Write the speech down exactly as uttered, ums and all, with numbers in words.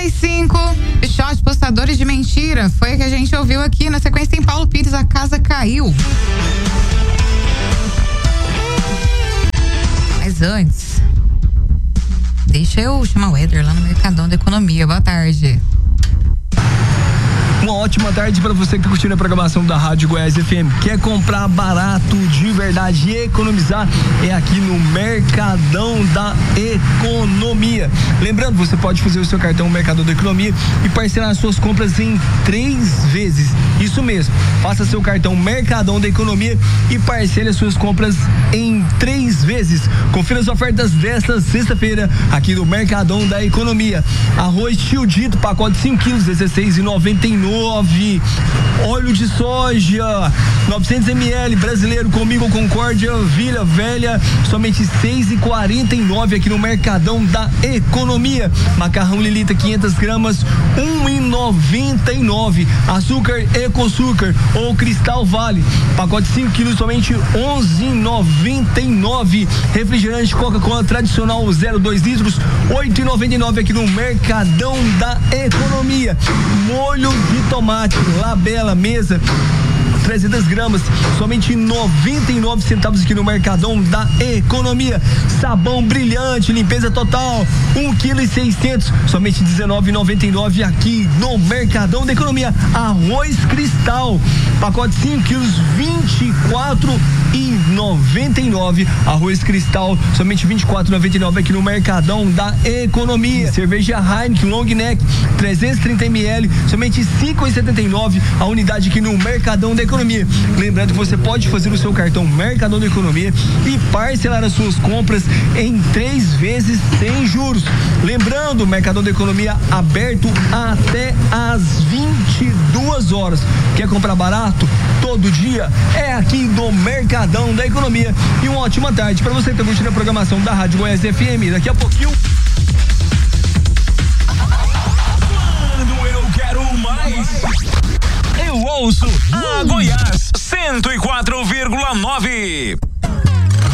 cinco, shot postadores de mentira. Foi o que a gente ouviu aqui. Na sequência tem Paulo Pires, A Casa Caiu. Mas antes, deixa eu chamar o Éder lá no Mercadão da Economia. Boa tarde. Uma ótima tarde para você que está curtindo a programação da Rádio Goiás F M. Quer comprar barato de verdade e economizar? É aqui no Mercadão da Economia. Lembrando, você pode fazer o seu cartão Mercadão da Economia e parcelar as suas compras em três vezes. Isso mesmo, faça seu cartão Mercadão da Economia e parcele as suas compras em três vezes. Confira as ofertas desta sexta-feira aqui no Mercadão da Economia. Arroz Tio Dito, pacote cinco quilos, dezesseis reais e noventa e nove. Óleo de soja novecentos mililitros, brasileiro Comigo Concórdia, Vila Velha, somente seis reais e quarenta e nove aqui no Mercadão da Economia. Macarrão Lilita quinhentas gramas, um real e noventa e nove. Açúcar Ecoçúcar ou Cristal Vale, pacote cinco quilos, somente onze reais e noventa e nove. Refrigerante Coca-Cola tradicional zero vírgula dois litros, oito reais e noventa e nove aqui no Mercadão da Economia. Molho de tomate Labela Mesa trezentas gramas, somente noventa e nove centavos aqui no Mercadão da Economia. Sabão Brilhante, limpeza total, um quilo e seiscentos, somente dezenove reais e noventa e nove aqui no Mercadão da Economia. Arroz Cristal, pacote cinco quilos, vinte e quatro reais e noventa e nove. Arroz Cristal, somente vinte e quatro reais e noventa e nove aqui no Mercadão da Economia. Cerveja Heineken Long Neck trezentos e trinta mililitros, somente cinco reais e setenta e nove a unidade aqui no Mercadão da Economia. Lembrando que você pode fazer o seu cartão Mercadão da Economia e parcelar as suas compras em três vezes sem juros. Lembrando, o Mercadão da Economia aberto até às vinte e duas horas. Quer comprar barato? Todo dia é aqui no Mercadão da Economia. E uma ótima tarde para você que está curtindo a programação da Rádio Goiás F M. Daqui a pouquinho. Quando eu quero mais, eu ouço a Goiás cento e quatro vírgula nove.